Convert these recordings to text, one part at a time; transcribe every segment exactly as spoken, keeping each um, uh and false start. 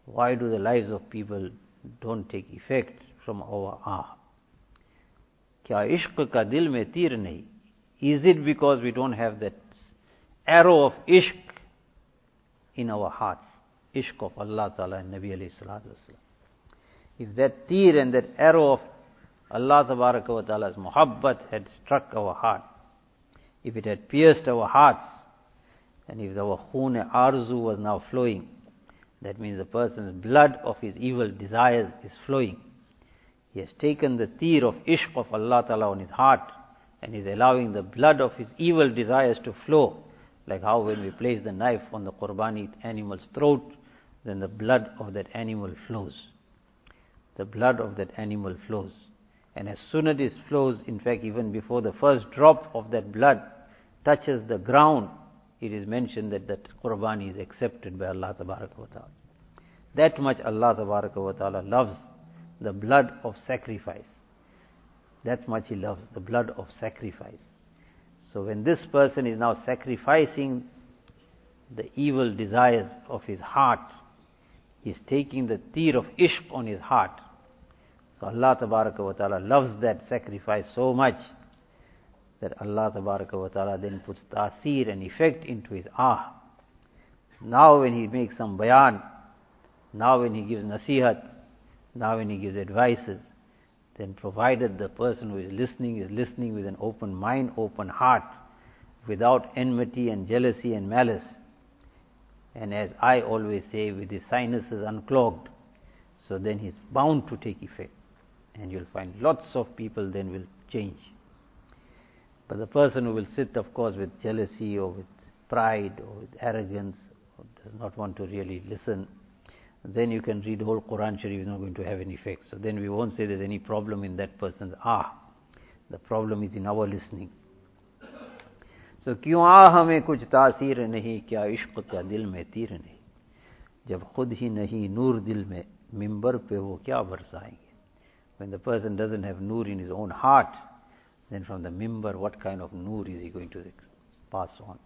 Why do the lives of people don't take effect from our ah? Kya ishq ka dil mein tir nahi? Is it because we don't have that arrow of ishq in our hearts? Ishq of Allah Ta'ala and Nabi alayhi salatu wasalam. If that tir and that arrow of Allah Tabaraka wa Ta'ala's muhabbat had struck our heart, if it had pierced our hearts, and if our khun arzu was now flowing, that means the person's blood of his evil desires is flowing. He has taken the tir of ishq of Allah Ta'ala on his heart and is allowing the blood of his evil desires to flow. Like how when we place the knife on the Qurbani animal's throat, then the blood of that animal flows. The blood of that animal flows. And as soon as it flows, in fact even before the first drop of that blood touches the ground, it is mentioned that that Qurbani is accepted by Allah Tabaraka wa Ta'ala. That much Allah Tabaraka wa Ta'ala loves the blood of sacrifice. That much He loves the blood of sacrifice. So when this person is now sacrificing the evil desires of his heart, he is taking the tir of ishq on his heart. So Allah Tabaraka wa Ta'ala loves that sacrifice so much that Allah Tabaraka wa Ta'ala then puts ta'asir and effect into his ah. Now when he makes some bayan, now when he gives nasihat, now when he gives advices, then provided the person who is listening is listening with an open mind, open heart, without enmity and jealousy and malice, and as I always say, with his sinuses unclogged, so then he's bound to take effect. And you'll find lots of people then will change. But the person who will sit, of course, with jealousy or with pride or with arrogance, or does not want to really listen, then you can read the whole Quran Sharif, is not going to have any effect. So then we won't say there's any problem in that person's ah. The problem is in our listening. So क्यों आ हमें कुछ तासीर नहीं, क्या इश्क का दिल में तीर नहीं, जब खुद ही नहीं नूर दिल में, मिंबर पे वो क्या बरसाएंगे. When the person doesn't have noor in his own heart, then from the mimbar, what kind of noor is he going to pass on?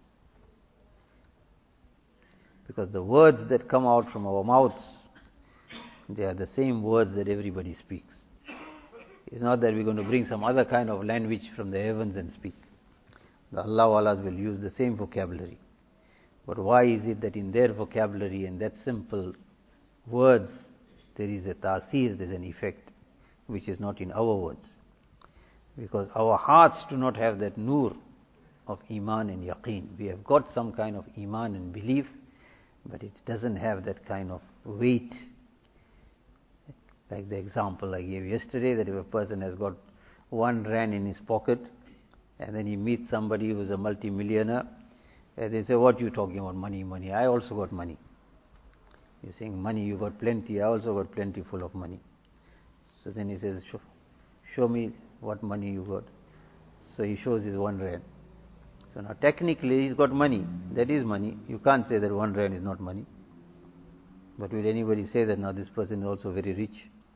Because the words that come out from our mouths, they are the same words that everybody speaks. It's not that we're going to bring some other kind of language from the heavens and speak. The Allah-Wallahs will use the same vocabulary. But why is it that in their vocabulary and that simple words, there is a ta'asir, there's an effect, which is not in our words? Because our hearts do not have that noor of iman and yaqeen. We have got some kind of iman and belief, but it doesn't have that kind of weight. Like the example I gave yesterday, that if a person has got one rand in his pocket, and then he meets somebody who is a multi-millionaire, and they say, what are you talking about, money, money? I also got money. You're saying money, you got plenty, I also got plenty full of money. So then he says, show, show me what money you got. So he shows his one rand. So now technically he's got money. That is money. You can't say that one rand is not money. But will anybody say that now this person is also very rich?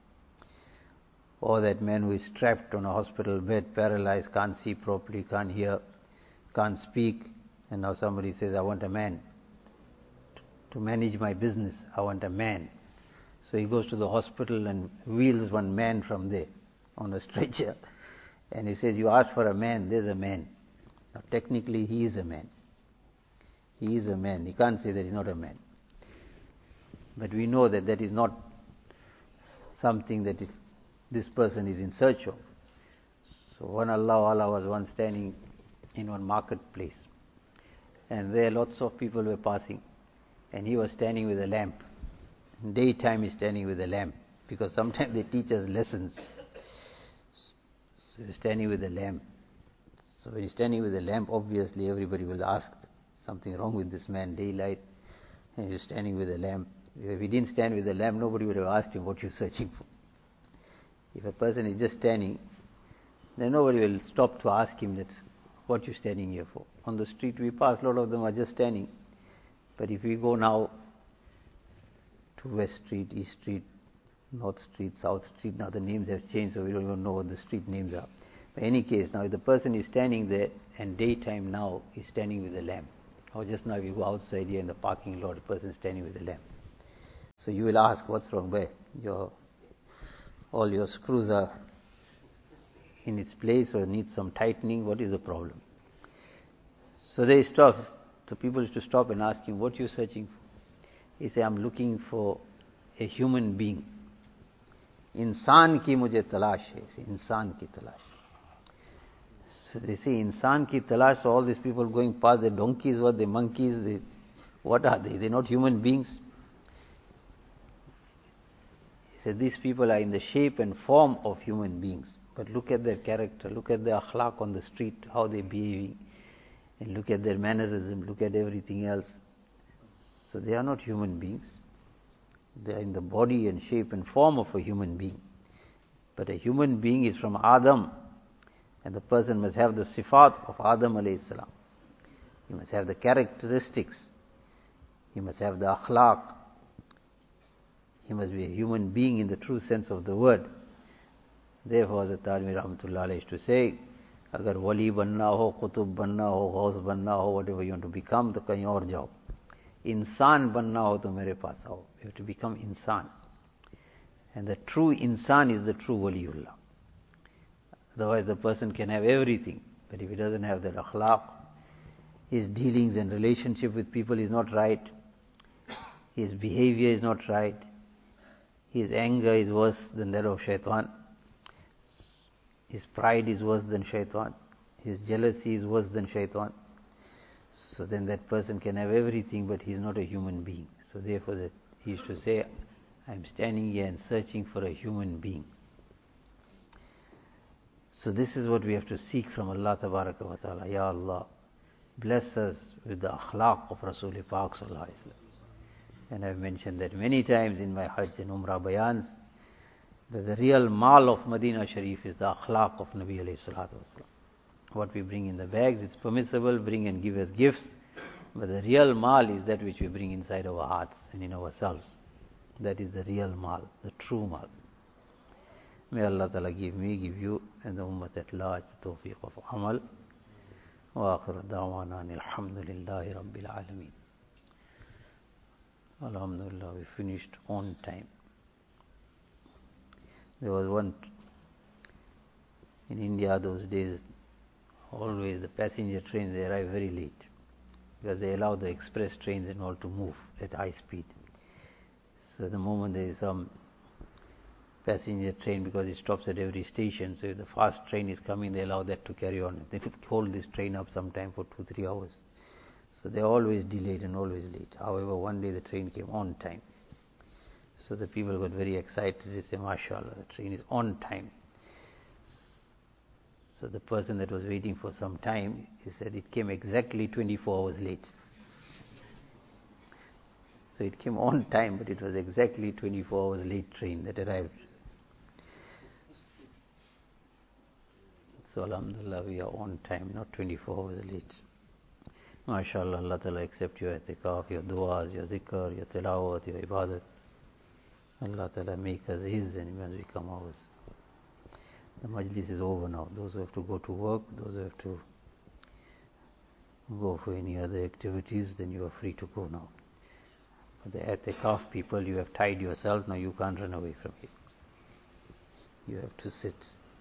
Or that man who is strapped on a hospital bed, paralyzed, can't see properly, can't hear, can't speak, and now somebody says, I want a man to manage my business. I want a man. So he goes to the hospital and wheels one man from there on a stretcher. And he says, you asked for a man, there's a man. Now technically he is a man. He is a man. He can't say that he's not a man. But we know that that is not something that is, this person is in search of. So one Allah Allah was once standing in one marketplace, and there lots of people were passing, and he was standing with a lamp. In daytime he's standing with a lamp, because sometimes they teach us lessons. So he's standing with a lamp. So when he's standing with a lamp, obviously everybody will ask, something wrong with this man, daylight, and he's standing with a lamp. If he didn't stand with a lamp, nobody would have asked him what you're searching for. If a person is just standing, then nobody will stop to ask him that, what you're standing here for. On the street we pass, a lot of them are just standing. But if we go now to West Street, East Street, North Street, South Street, now the names have changed, so we don't even know what the street names are. But in any case, now if the person is standing there, and daytime now is standing with a lamp, or just now if you go outside here in the parking lot, the person is standing with a lamp. So you will ask, what's wrong, bhai? Your, all your screws are in its place or need some tightening. What is the problem? So they stop. So people used to stop and ask him, what are you searching for? He said, I'm looking for a human being. Insan ki mujhe talash hai. Insan ki talash. So they say, insan ki talash. So all these people going past, the donkeys, what the monkeys, they, what are they? They're not human beings. He said, these people are in the shape and form of human beings. But look at their character, look at their akhlaq on the street, how they're behaving. And look at their mannerism, look at everything else. So they are not human beings. They are in the body and shape and form of a human being. But a human being is from Adam. And the person must have the sifat of Adam alayhi salam. He must have the characteristics. He must have the akhlaq. He must be a human being in the true sense of the word. Therefore, Hazrat Thanvi Rahmatullah Alayhi used to say, agar wali banna ho, qutub banna ho, ghaus banna ho, whatever you want to become, to kahin aur jao. Insan banna ho to mere paas aao. You have to become insan. And the true insan is the true waliullah. Otherwise the person can have everything, but if he doesn't have that akhlaq, his dealings and relationship with people is not right, his behavior is not right, his anger is worse than that of shaitan, his pride is worse than shaitan, his jealousy is worse than shaitan. So then that person can have everything, but he is not a human being. So therefore that he used to say, I am standing here and searching for a human being. So this is what we have to seek from Allah Tabaraka wa Ta'ala. Ya Allah, bless us with the akhlaq of Rasul Pak Sallallahu Alaihi Wasallam. And I've mentioned that many times in my Hajj and Umrah bayans, that the real mal of Medina Sharif is the akhlaq of Nabi alayhi salatu wasalam. What we bring in the bags, it's permissible, bring and give as gifts, but the real mal is that which we bring inside our hearts and in ourselves. That is the real mal, the true mal. May Allah Ta'ala give me, give you, and the ummah at large the tawfiq of amal. Wa akhir da'wana alhamdulillahi rabbil alameen. Alhamdulillah, we finished on time. There was one in India those days, always the passenger trains, they arrive very late because they allow the express trains and all to move at high speed. So the moment there is some passenger train, because it stops at every station, so if the fast train is coming, they allow that to carry on. They hold this train up sometime for two, three hours. So they are always delayed and always late. However, one day the train came on time. So the people got very excited. They said, MashaAllah, the train is on time. So the person that was waiting for some time, he said it came exactly twenty-four hours late. So it came on time, but it was exactly twenty-four hours late train that arrived. So alhamdulillah, we are on time, not twenty-four hours late. MashaAllah, Allah Ta'ala accept your itikaf, your du'as, your zikr, your tilawat, your ibadat. Allah Ta'ala make us His and when we become ours. The majlis is over now. Those who have to go to work, those who have to go for any other activities, then you are free to go now. For the i'tikaf people, you have tied yourself, now you can't run away from it. You have to sit.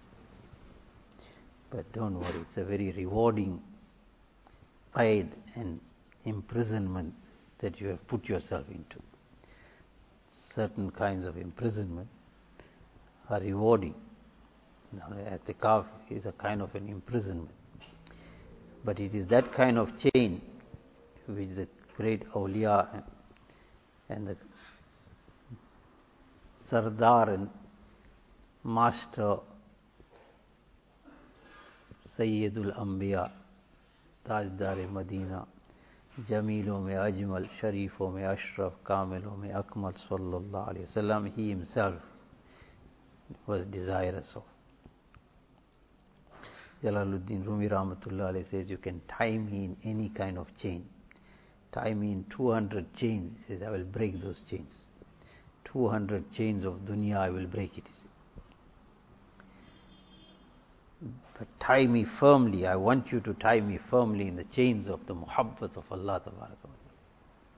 But don't worry, it's a very rewarding qaid and imprisonment that you have put yourself into. Certain kinds of imprisonment are rewarding. Now, i'tikaf is a kind of an imprisonment. But it is that kind of chain which the great awliya and, and the Sardar and Master Sayyidul Anbiya, Tajdar Madina, Jamilon mein Ajmal, Sharifon mein Ashraf, Kamilon mein Akmal Sallallahu Alaihi Wasallam, he himself was desirous of. Jalaluddin Rumi Rahmatullah Alayhi says, you can tie me in any kind of chain. Tie me in two hundred chains. He says, I will break those chains. two hundred chains of dunya, I will break it. But tie me firmly. I want you to tie me firmly in the chains of the muhabbat of Allah Tabaraka wa Ta'ala.